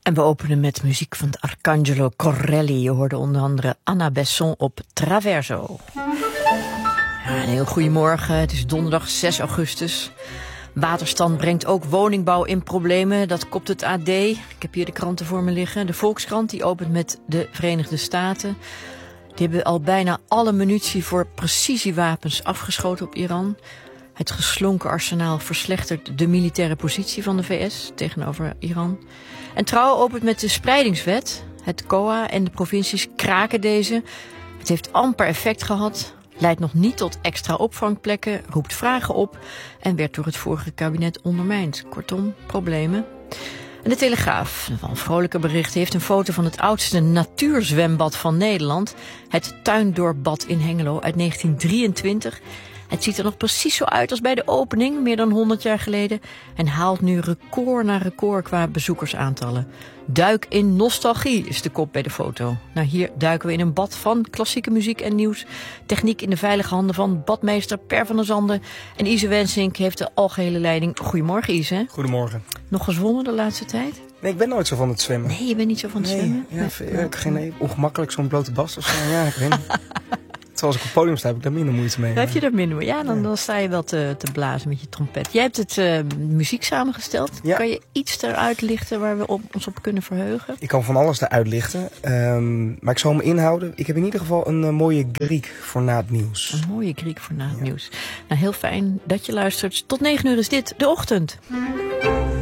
En we openen met muziek van Arcangelo Corelli. Je hoorde onder andere Anna Besson op Traverso. Ja, een heel goedemorgen. Het is donderdag 6 augustus. Waterstand brengt ook woningbouw in problemen. Dat kopt het AD. Ik heb hier de kranten voor me liggen. De Volkskrant die opent met de Verenigde Staten. Die hebben al bijna alle munitie voor precisiewapens afgeschoten op Iran. Het geslonken arsenaal verslechtert de militaire positie van de VS tegenover Iran. En Trouw opent met de spreidingswet. Het COA en de provincies kraken deze. Het heeft amper effect gehad. Leidt nog niet tot extra opvangplekken, roept vragen op en werd door het vorige kabinet ondermijnd. Kortom, problemen. En de Telegraaf, een vrolijke bericht, heeft een foto van het oudste natuurzwembad van Nederland. Het Tuindorpbad in Hengelo uit 1923. Het ziet er nog precies zo uit als bij de opening, meer dan 100 jaar geleden. En haalt nu record na record qua bezoekersaantallen. Duik in nostalgie is de kop bij de foto. Nou, hier duiken we in een bad van klassieke muziek en nieuws. Techniek in de veilige handen van badmeester Per van der Zanden. En Ise Wensink heeft de algehele leiding. Goedemorgen, Ise. Goedemorgen. Nog gezwommen de laatste tijd? Nee, ik ben nooit zo van het zwemmen. Nee, je bent niet zo van het zwemmen? Ja, ik geen ongemakkelijk zo'n blote bast of zo. Ja, ik weet niet. Terwijl als ik op het podium sta, heb ik daar minder moeite mee. Heb je er minder? Ja, dan sta je wel te blazen met je trompet. Jij hebt het muziek samengesteld. Ja. Kan je iets eruit lichten waar we ons op kunnen verheugen? Ik kan van alles eruit lichten. Maar ik zal me inhouden. Ik heb in ieder geval een mooie Griek voor na het nieuws. Een mooie Griek voor na het nieuws. Nou, heel fijn dat je luistert. Tot 9 uur is dit De Ochtend.